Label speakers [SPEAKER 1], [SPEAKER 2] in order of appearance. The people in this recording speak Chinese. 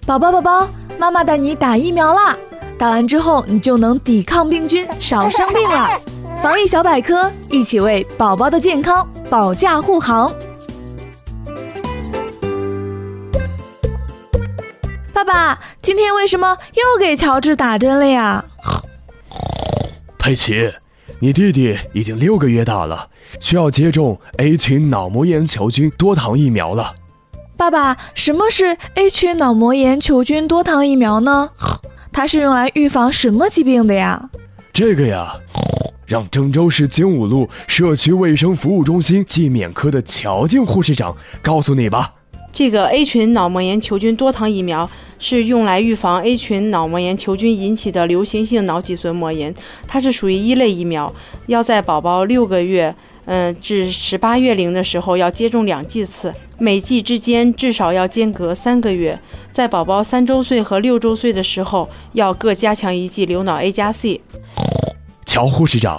[SPEAKER 1] 宝宝，妈妈带你打疫苗啦！打完之后你就能抵抗病菌，少生病了。防疫小百科，一起为宝宝的健康保驾护航。爸爸，今天为什么又给乔治打针了呀？
[SPEAKER 2] 佩奇，你弟弟已经6个月大了，需要接种 A 群脑膜炎球菌多糖疫苗了。
[SPEAKER 1] 爸爸，什么是 A 群脑膜炎球菌多糖疫苗呢？它是用来预防什么疾病的呀？
[SPEAKER 2] 这个呀，让郑州市精武路社区卫生服务中心季免科的乔静护士长告诉你吧。
[SPEAKER 3] 这个 A 群脑膜炎球菌多糖疫苗是用来预防 A 群脑膜炎球菌引起的流行性脑脊髓膜炎，它是属于一类疫苗，要在宝宝6个月至18月龄的时候要接种2剂次，每剂之间至少要间隔3个月，在宝宝3周岁和6周岁的时候要各加强1剂流脑 A+C。
[SPEAKER 2] 乔护士长，